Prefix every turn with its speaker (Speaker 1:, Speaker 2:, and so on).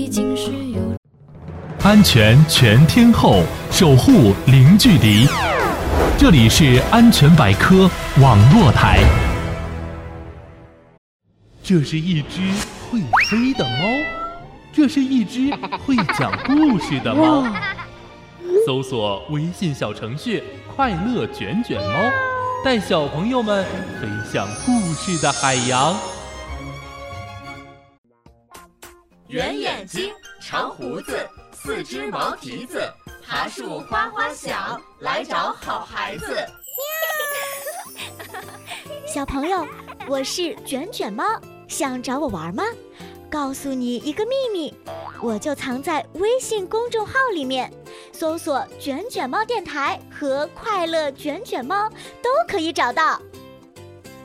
Speaker 1: 安全全天候，守护零距离。这里是安全百科网络台。这是一只会飞的猫，这是一只会讲故事的猫。搜索微信小程序“快乐卷卷猫”，带小朋友们飞向故事的海洋。
Speaker 2: 圆眼睛，长胡子，四只毛蹄子，爬树花花小，来找好孩子。
Speaker 3: 小朋友，我是卷卷猫，想找我玩吗？告诉你一个秘密，我就藏在微信公众号里面，搜索卷卷猫电台和快乐卷卷猫都可以找到。